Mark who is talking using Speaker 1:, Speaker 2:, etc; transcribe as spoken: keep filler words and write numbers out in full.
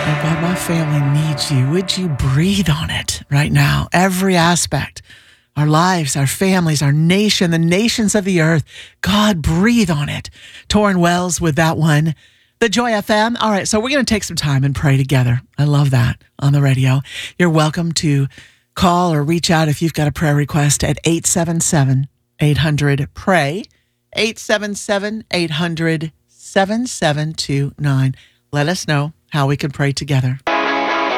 Speaker 1: Oh God, my family needs you. Would you breathe on it right now? Every aspect, our lives, our families, our nation, the nations of the earth. God, breathe on it. Torrin Wells with that one. The Joy F M. All right, so we're going to take some time and pray together. I love that on the radio. You're welcome to call or reach out if you've got a prayer request at eight seven seven, eight hundred, P R A Y, eight seven seven, eight hundred, seven seven two nine. Let us know how we can pray together.